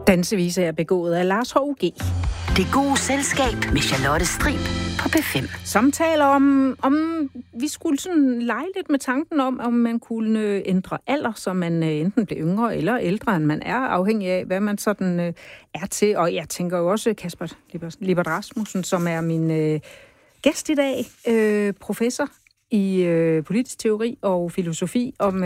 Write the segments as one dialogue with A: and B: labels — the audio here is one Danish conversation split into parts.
A: Dansevise er begået af Lars H.G.
B: Det gode selskab med Charlotte Strib på P5.
A: Samtaler om vi skulle sådan lege lidt med tanken om man kunne ændre alder, så man enten bliver yngre eller ældre, end man er, afhængig af, hvad man sådan er til. Og jeg tænker jo også Kasper Lippert Rasmussen, som er min gæst i dag, professor i politisk teori og filosofi, om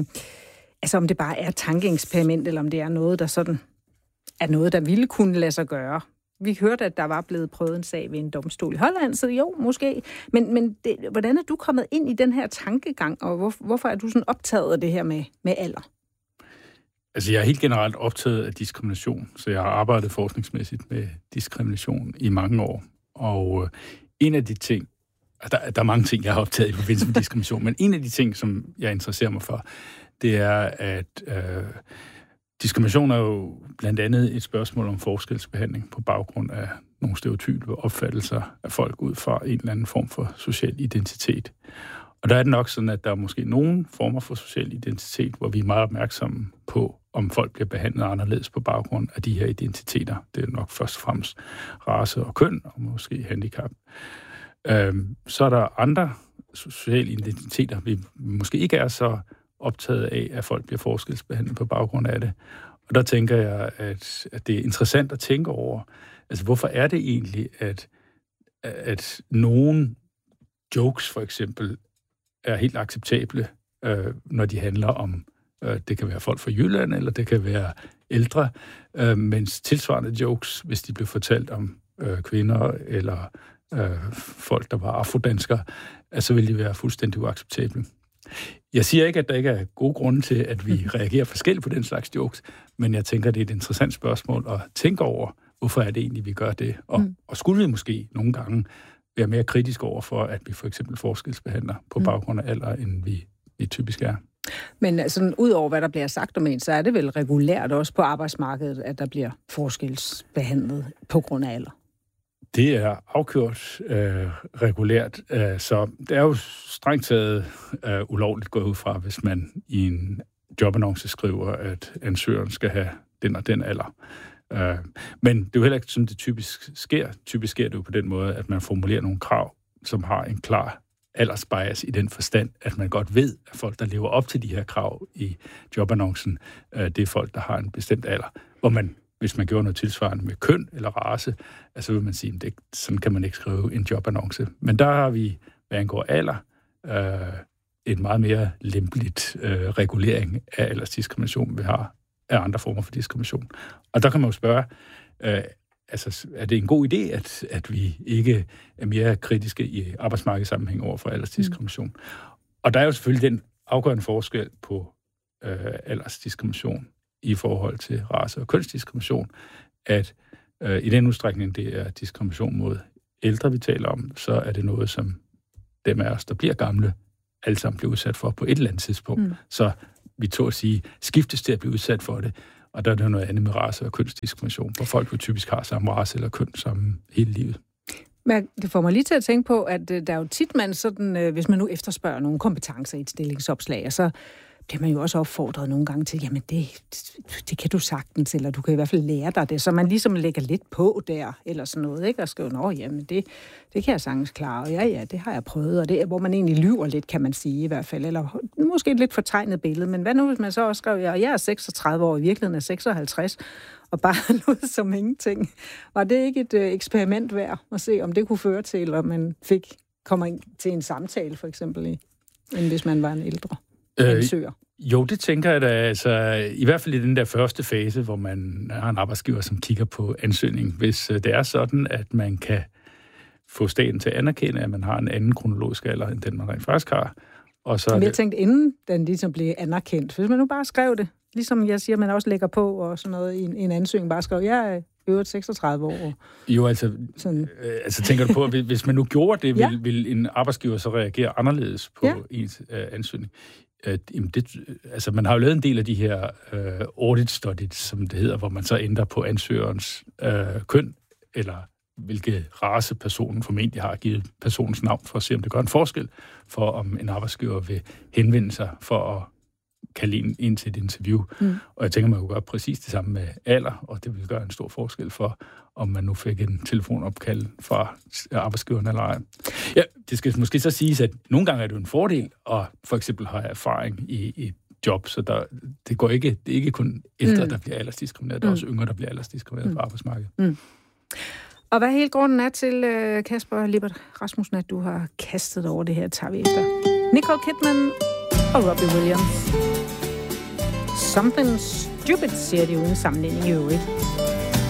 A: det bare er et tankeeksperiment, eller om det er noget, der sådan er noget, der ville kunne lade sig gøre. Vi hørte, at der var blevet prøvet en sag ved en domstol i Holland, så jo, måske. Men hvordan er du kommet ind i den her tankegang, og hvorfor er du sådan optaget af det her med alder?
C: Altså, jeg er helt generelt optaget af diskrimination, så jeg har arbejdet forskningsmæssigt med diskrimination i mange år. Og en af de ting, der er mange ting, jeg har optaget i forbindelse med diskrimination, men en af de ting, som jeg interesserer mig for, det er, at diskrimination er jo blandt andet et spørgsmål om forskelsbehandling på baggrund af nogle stereotype opfattelser af folk ud fra en eller anden form for social identitet. Og der er det nok sådan, at der er måske nogle former for social identitet, hvor vi er meget opmærksomme på, om folk bliver behandlet anderledes på baggrund af de her identiteter. Det er nok først og fremmest race og køn, og måske handicap. Så er der andre sociale identiteter, vi måske ikke er så optaget af, at folk bliver forskelsbehandlet på baggrund af det. Og der tænker jeg, at det er interessant at tænke over, altså hvorfor er det egentlig, at nogle jokes for eksempel er helt acceptable, når de handler om, det kan være folk fra Jylland, eller det kan være ældre, mens tilsvarende jokes, hvis de blev fortalt om kvinder eller folk, der var afrodanskere, så ville de være fuldstændig uacceptable. Jeg siger ikke, at der ikke er gode grunde til, at vi reagerer forskelligt på den slags jokes, men jeg tænker, det er et interessant spørgsmål at tænke over, hvorfor er det egentlig, vi gør det? Og skulle vi måske nogle gange være mere kritiske over for, at vi for eksempel forskelsbehandler på baggrund af alder, end vi typisk er?
A: Men sådan, ud over hvad der bliver sagt om en, så er det vel regulært også på arbejdsmarkedet, at der bliver forskelsbehandlet på grund af alder?
C: Det er afgjort regulært, så det er jo strengt taget ulovligt gået ud fra, hvis man i en jobannonce skriver, at ansøgeren skal have den og den alder. Men det er jo heller ikke sådan, det typisk sker. Typisk sker det jo på den måde, at man formulerer nogle krav, som har en klar aldersbias i den forstand, at man godt ved, at folk, der lever op til de her krav i jobannoncen, det er folk, der har en bestemt alder, hvor man, hvis man gjorde noget tilsvarende med køn eller race, så vil man sige, at sådan kan man ikke skrive en jobannonce. Men der har vi, hvad angår alder, et meget mere lempeligt regulering af aldersdiskrimination, vi har af andre former for diskrimination. Og der kan man jo spørge, er det en god idé, at vi ikke er mere kritiske i arbejdsmarkedssammenhæng over for aldersdiskrimination? Og der er jo selvfølgelig den afgørende forskel på aldersdiskrimination i forhold til race- og kønsdiskrimination, at i den udstrækning, det er diskrimination mod ældre, vi taler om, så er det noget, som dem af os, der bliver gamle, alle sammen bliver udsat for på et eller andet tidspunkt. Så vi tog at sige, skiftes til at blive udsat for det, og der er det noget andet med race- og kønsdiskrimination, hvor folk jo typisk har samme race eller køn som hele livet.
A: Men det får mig lige til at tænke på, at der er jo tit, man sådan, hvis man nu efterspørger nogle kompetencer i et stillingsopslag, så bliver man jo også opfordret nogle gange til, jamen det kan du sagtens, eller du kan i hvert fald lære dig det, så man ligesom lægger lidt på der, eller sådan noget, ikke? Og skriver, jamen det kan jeg sagtens klare, og ja, det har jeg prøvet, og det er, hvor man egentlig lyver lidt, kan man sige i hvert fald, eller måske et lidt fortegnet billede, men hvad nu, hvis man så også skrev, jeg er 36 år, i virkeligheden er 56, og bare noget som ingenting. Var det ikke et eksperiment værd at se, om det kunne føre til, at man kommer ind til en samtale, for eksempel, end hvis man var en ældre ansøger?
C: Jo, det tænker jeg da. Altså, i hvert fald i den der første fase, hvor man har en arbejdsgiver, som kigger på ansøgningen. Hvis det er sådan, at man kan få staten til at anerkende, at man har en anden kronologisk alder, end den man rent faktisk har. Og så
A: men jeg tænkte, inden den ligesom blev anerkendt, hvis man nu bare skrev det, ligesom jeg siger, man også lægger på og sådan noget i en ansøgning, bare skrev, jeg er øvrigt 36 år.
C: Jo, altså tænker du på, at hvis man nu gjorde det, vil en arbejdsgiver så reagere anderledes på ens ansøgning? Man har jo lavet en del af de her audit studies, som det hedder, hvor man så ændrer på ansøgerens køn, eller hvilke race personen formentlig har givet personens navn, for at se, om det gør en forskel for, om en arbejdsgiver vil henvende sig for at kalde ind til et interview. Og jeg tænker, man kunne gøre præcis det samme med alder, og det vil gøre en stor forskel for, om man nu fik en telefonopkald fra arbejdsgiveren eller ej. Ja, det skal måske så siges, at nogle gange er det en fordel at for eksempel have erfaring i et job, så det er ikke kun ældre, der bliver aldersdiskrimineret, der er også yngre, der bliver aldersdiskrimineret på arbejdsmarkedet.
A: Og hvad hele grunden er til, Kasper Lippert Rasmussen, at du har kastet over det her, tager vi efter. Nicole Kidman og Robbie Williams. Something Stupid, siger de uden sammenligning i øvrigt.